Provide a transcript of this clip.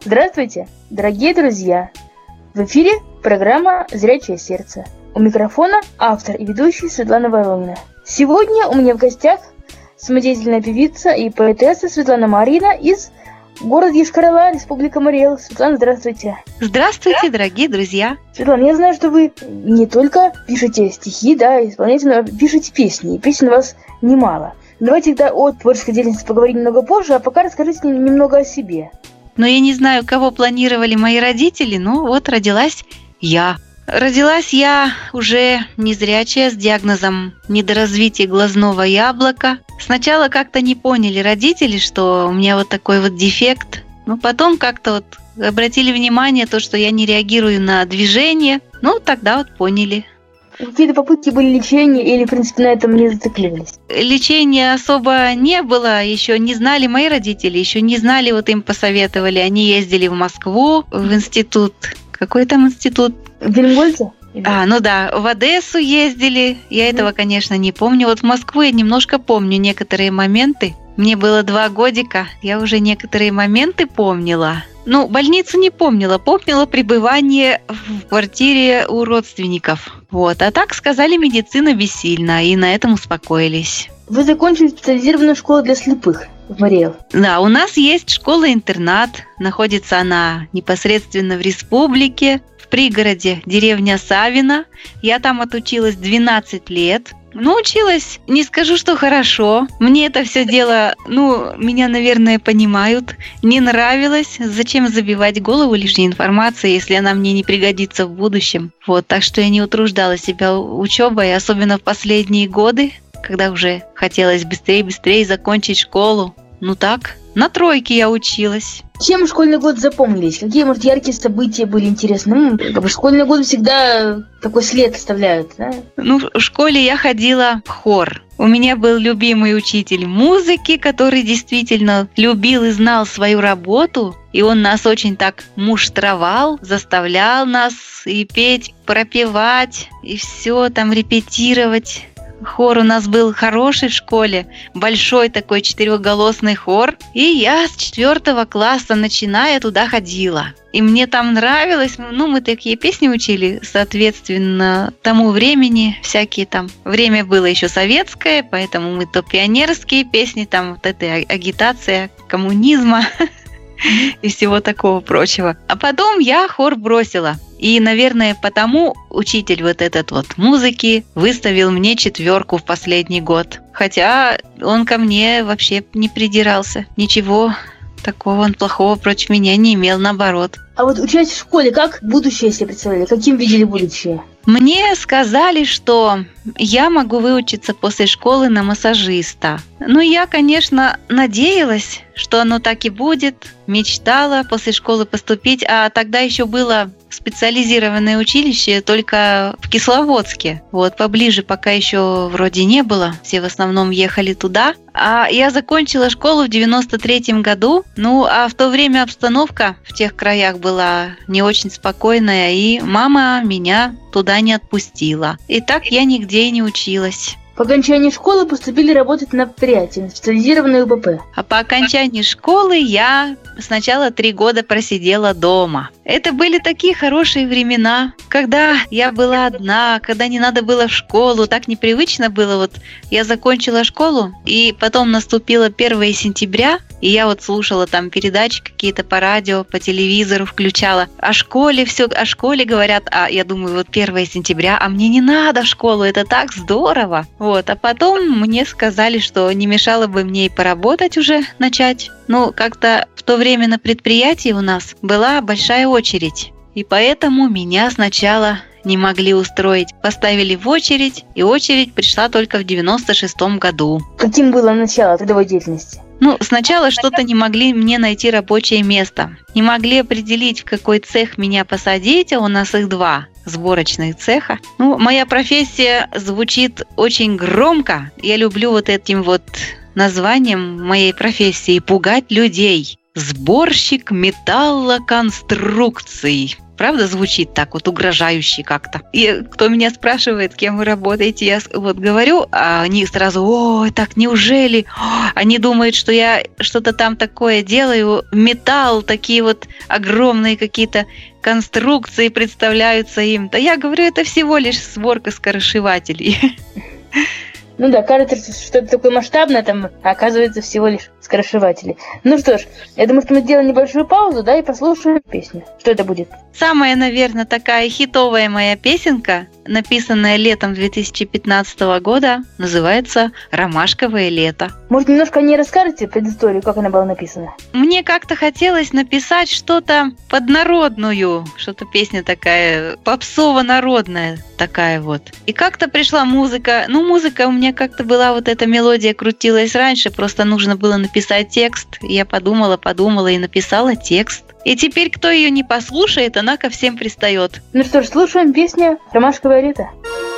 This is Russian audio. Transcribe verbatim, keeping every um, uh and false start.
Здравствуйте, дорогие друзья! В эфире программа «Зрячее сердце». У микрофона автор и ведущий Светлана Воронина. Сегодня у меня в гостях самодеятельная певица и поэтесса Светлана Марина из города Йошкар-Ола, Республика Марий-Эл. Светлана, здравствуйте. Здравствуйте, дорогие друзья. Светлана, я знаю, что вы не только пишете стихи, да, исполняете, но пишете песни. И песен у вас немало. Давайте тогда о творческой деятельности поговорим немного позже, а пока расскажите немного о себе. Но я не знаю, кого планировали мои родители, но вот родилась я. Родилась я уже незрячая, с диагнозом недоразвития глазного яблока. Сначала как-то не поняли родители, что у меня вот такой вот дефект. Но потом как-то вот обратили внимание, то, что я не реагирую на движение. Ну, тогда вот поняли. Какие-то попытки были лечения или, в принципе, на этом не зациклились? Лечения особо не было, еще не знали мои родители, еще не знали, вот им посоветовали. Они ездили в Москву, в институт. Какой там институт? В Гельмгольце? А, ну да, в Одессу ездили. Я mm. этого, конечно, не помню. Вот в Москву я немножко помню некоторые моменты. Мне было два годика, я уже некоторые моменты помнила. Ну, больницу не помнила, помнила пребывание в квартире у родственников. Вот, а так сказали, медицина бессильна, и на этом успокоились. Вы закончили специализированную школу для слепых в Марий-Эл? Да, у нас есть школа-интернат, находится она непосредственно в республике, в пригороде деревня Савино. Я там отучилась двенадцать лет. Ну, училась, не скажу, что хорошо. Мне это все дело, ну, меня, наверное, понимают. Не нравилось. Зачем забивать голову лишней информацией, если она мне не пригодится в будущем? Вот, так что я не утруждала себя учебой, особенно в последние годы, когда уже хотелось быстрее-быстрее закончить школу. Ну так, на тройке я училась. Чем школьный год запомнились? Какие, может, яркие события были интересны? Ну, как бы школьный год всегда такой след оставляют, да? Ну, в школе я ходила в хор. У меня был любимый учитель музыки, который действительно любил и знал свою работу. И он нас очень так муштровал, заставлял нас и петь, пропевать, и все там репетировать. Хор у нас был хороший в школе, большой такой четырехголосный хор. И я с четвертого класса, начиная, туда ходила. И мне там нравилось, ну, мы такие песни учили, соответственно, тому времени, всякие там. Время было еще советское, поэтому мы то пионерские песни, там вот эта агитация коммунизма и всего такого прочего. А потом я хор бросила. И, наверное, потому учитель вот этот вот музыки выставил мне четверку в последний год. Хотя он ко мне вообще не придирался. Ничего такого он плохого против меня не имел, наоборот. А вот учась в школе, как будущее себе представляли? Каким видели будущее? Мне сказали, что я могу выучиться после школы на массажиста. Ну, я, конечно, надеялась, что оно так и будет. Мечтала после школы поступить, а тогда еще было специализированное училище только в Кисловодске. Вот, поближе пока еще вроде не было. Все в основном ехали туда. А я закончила школу в девяносто третьем году. Ну, а в то время обстановка в тех краях была не очень спокойная, и мама меня туда не отпустила. И так я нигде и не училась. По окончании школы поступили работать на предприятие, на специализированное УПП. А по окончании школы я сначала три года просидела дома. Это были такие хорошие времена, когда я была одна, когда не надо было в школу, так непривычно было. Вот я закончила школу, и потом наступило первое сентября, и я вот слушала там передачи какие-то по радио, по телевизору включала. О школе все, о школе говорят, а я думаю, вот первое сентября, а мне не надо в школу, это так здорово. Вот, а потом мне сказали, что не мешало бы мне и поработать уже начать. Ну, как-то в то время на предприятии у нас была большая очередь, и поэтому меня сначала не могли устроить. Поставили в очередь, и очередь пришла только в девяносто шестом году. Каким было начало трудовой деятельности? Ну, сначала что-то не могли мне найти рабочее место. Не могли определить, в какой цех меня посадить, а у нас их два сборочных цеха. Ну, моя профессия звучит очень громко. Я люблю вот этим вот названием моей профессии — пугать людей. сборщик металлоконструкций. Правда, звучит так вот угрожающе как-то. И кто меня спрашивает, кем вы работаете, я вот говорю, а они сразу: ой, так неужели? Они думают, что я что-то там такое делаю, металл, такие вот огромные какие-то конструкции представляются им. Да я говорю, это всего лишь сборка скоросшивателей. Ну да, кажется, что это такое масштабное, там, а оказывается всего лишь скоросшиватели. Ну что ж, я думаю, что мы сделаем небольшую паузу, да, и послушаем песню. Что это будет? Самая, наверное, такая хитовая моя песенка, написанная летом две тысячи пятнадцатого года, называется «Ромашковое лето». Может, немножко о ней расскажете, предысторию, как она была написана? Мне как-то хотелось написать что-то поднародную, что-то песня такая попсово-народная такая вот. И как-то пришла музыка. Ну, музыка у меня как-то была, вот эта мелодия крутилась раньше, просто нужно было написать текст. Я подумала, подумала и написала текст. И теперь, кто ее не послушает, она ко всем пристает. Ну что ж, слушаем песню «Ромашковое лето».